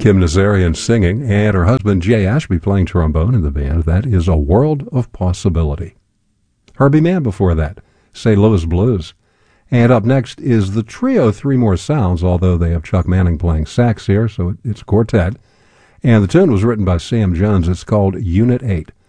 Kim Nazarian singing, and her husband Jay Ashby playing trombone in the band. That is A World of Possibility. Herbie Mann before that, St. Louis Blues. And up next is the trio Three More Sounds, although they have Chuck Manning playing sax here, so it's a quartet. And the tune was written by Sam Jones. It's called Unit 8.